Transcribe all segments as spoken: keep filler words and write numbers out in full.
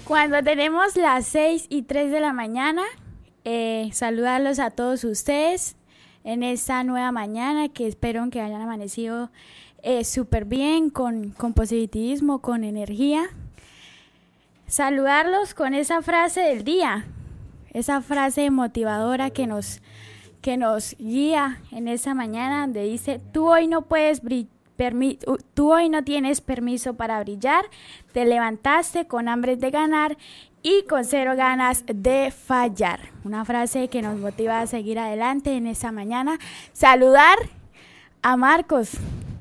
Cuando tenemos las seis y tres de la mañana, eh, saludarlos a todos ustedes en esta nueva mañana, que espero que hayan amanecido eh, súper bien, con, con positivismo, con energía. Saludarlos con esa frase del día, esa frase motivadora que nos, que nos guía en esta mañana, donde dice: tú hoy no puedes brillar. Permi- tú hoy no tienes permiso para brillar, te levantaste con hambre de ganar y con cero ganas de fallar. Una frase que nos motiva a seguir adelante en esta mañana. Saludar a Marcos.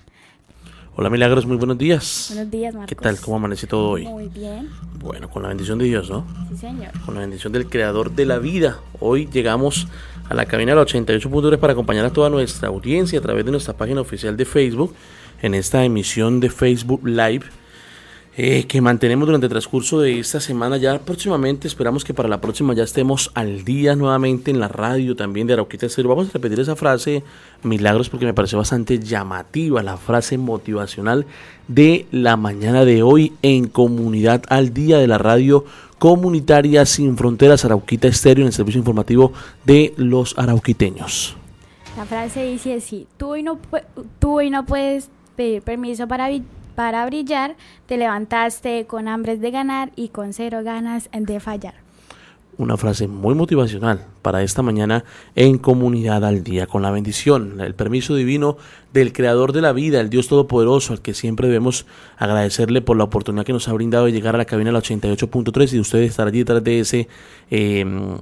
Hola Milagros, muy buenos días. Buenos días, Marcos. ¿Qué tal? ¿Cómo amanece todo hoy? Muy bien. Bueno, con la bendición de Dios, ¿no? Sí, señor. Con la bendición del Creador de la vida. Hoy llegamos a la cabina de la ochenta y ocho punto tres para acompañar a toda nuestra audiencia a través de nuestra página oficial de Facebook, en esta emisión de Facebook Live eh, que mantenemos durante el transcurso de esta semana. Ya próximamente, esperamos que para la próxima ya estemos al día nuevamente en la radio también de Arauquita Estéreo. Vamos a repetir esa frase, Milagros, porque me pareció bastante llamativa, la frase motivacional de la mañana de hoy en Comunidad al Día de la radio comunitaria Sin Fronteras Arauquita Estéreo, en el servicio informativo de los arauquiteños. La frase dice así: tú hoy no, pu- tú hoy no puedes pedir permiso para, para brillar, te levantaste con hambres de ganar y con cero ganas de fallar. Una frase muy motivacional para esta mañana en Comunidad al Día, con la bendición, el permiso divino del Creador de la vida, el Dios Todopoderoso, al que siempre debemos agradecerle por la oportunidad que nos ha brindado de llegar a la cabina de la ochenta y ocho punto tres y de ustedes estar allí detrás de ese eh,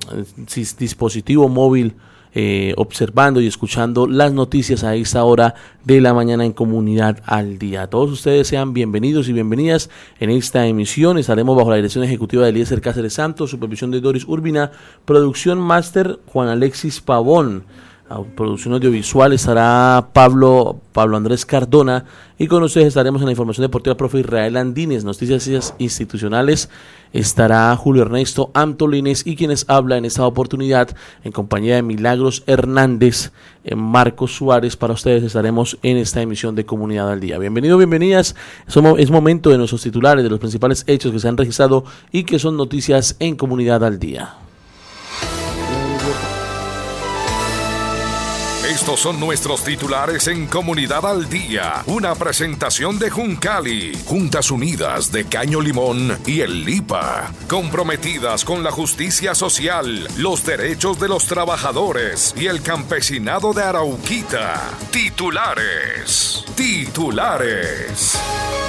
dispositivo móvil, Eh, observando y escuchando las noticias a esta hora de la mañana en Comunidad al Día. Todos ustedes sean bienvenidos y bienvenidas en esta emisión. Estaremos bajo la dirección ejecutiva de Eliezer Cáceres Santos, supervisión de Doris Urbina, producción máster Juan Alexis Pavón, a producción audiovisual estará Pablo, Pablo Andrés Cardona, y con ustedes estaremos en la información deportiva profe Israel Andínez. Noticias institucionales estará Julio Ernesto Antolines, y quienes habla en esta oportunidad en compañía de Milagros Hernández, eh, Marcos Suárez. Para ustedes estaremos en esta emisión de Comunidad al Día. Bienvenidos, bienvenidas. Somos, es momento de nuestros titulares, de los principales hechos que se han registrado y que son noticias en Comunidad al Día. Estos son nuestros titulares en Comunidad al Día. Una presentación de Juncali, Juntas Unidas de Caño Limón y el LIPA, comprometidas con la justicia social, los derechos de los trabajadores y el campesinado de Arauquita. Titulares. Titulares.